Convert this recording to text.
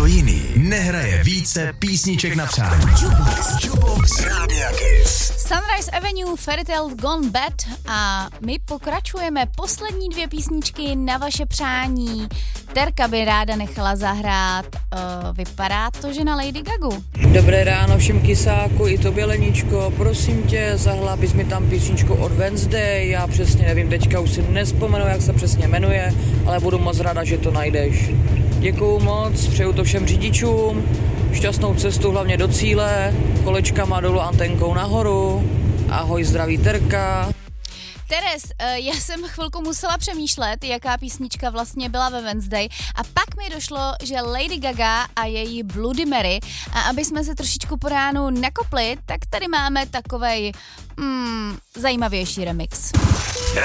Nikdo jiný nehraje více písniček na přání. Jukebox Rádia Kiss. Sunrise Avenue, Fairy Tale Gone Bad a my pokračujeme poslední 2 písničky na vaše přání. Terka by ráda nechala zahrát, vypadá to, že na Lady Gagu. Dobré ráno všem kysáku i tobě Leničko, prosím tě, zahrál bys mi tam písničku od Wednesday, já přesně nevím, teďka už si nespomenu, jak se přesně jmenuje, ale budu moc ráda, že to najdeš. Děkuju moc, přeju to všem řidičům, šťastnou cestu hlavně do cíle, kolečkama dolů, antenkou nahoru, ahoj, zdraví Terka. Teres, já jsem chvilku musela přemýšlet, jaká písnička vlastně byla ve Wednesday a pak mi došlo, že Lady Gaga a její Bloody Mary a aby jsme se trošičku po ránu nakopli, tak tady máme takovej zajímavější remix.